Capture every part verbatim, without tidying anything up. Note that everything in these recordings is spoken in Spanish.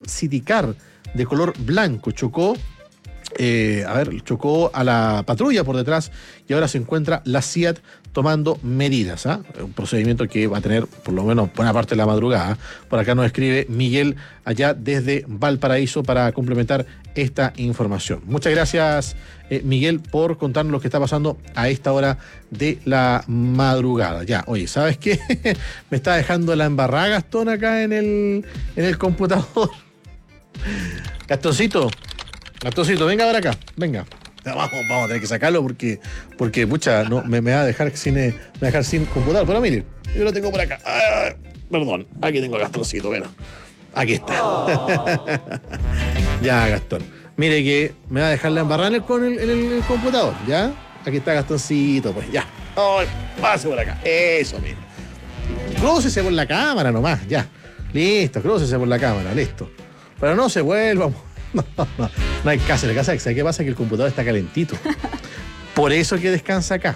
Citycar de color blanco. Chocó, eh, a ver, chocó a la patrulla por detrás y ahora se encuentra la C I A T tomando medidas. ¿eh? Un procedimiento que va a tener por lo menos buena parte de la madrugada. Por acá nos escribe Miguel allá desde Valparaíso para complementar esta información. Muchas gracias, eh, Miguel, por contarnos lo que está pasando a esta hora de la madrugada. Ya, oye, ¿sabes qué? Me está dejando la embarrada Gastón acá en el, en el computador. Gastoncito, Gastoncito, venga ahora acá, venga. Vamos, vamos a tener que sacarlo porque, porque pucha, no, me, me va a dejar sin, me va a dejar sin computador. Pero mire, yo lo tengo por acá. Ah, perdón, aquí tengo a Gastoncito, bueno. Aquí está. Oh. Ya, Gastón. Mire que me va a dejar la embarrada en el, en, el, en el computador, ¿ya? Aquí está Gastoncito, pues, ya. Oh, pase por acá. Eso, mire. Crúcese por la cámara nomás, ya. Listo, crúcese por la cámara, listo. Pero no se vuelva. No, no, no hay caso. La casa, ¿sabes qué pasa? Que el computador está calentito. Por eso que descansa acá.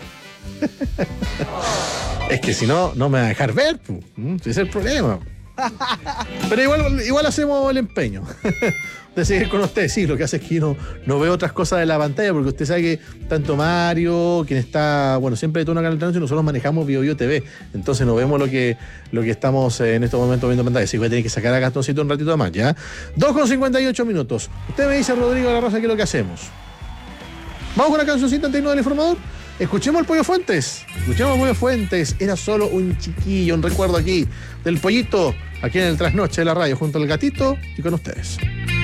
Es que si no, no me va a dejar ver. Ese es el problema. Pero igual, igual hacemos el empeño de seguir con ustedes. Sí, lo que hace es que no, no veo otras cosas de la pantalla, porque usted sabe que tanto Mario, quien está, bueno, siempre de turno acá en el tránsito, nosotros manejamos Bio Bio T V, entonces no vemos lo que, lo que estamos en estos momentos viendo en pantalla. Así que voy a tener que sacar a Gastoncito un ratito más, ¿ya? dos con cincuenta y ocho minutos. Usted me dice, Rodrigo de la Rosa, ¿qué es lo que hacemos? ¿Vamos con la cancioncita antes de irnos del informador? Escuchemos al Pollo Fuentes. Escuchemos al Pollo Fuentes. Era solo un chiquillo, un recuerdo aquí del pollito, aquí en el Trasnoche de la radio, junto al gatito y con ustedes.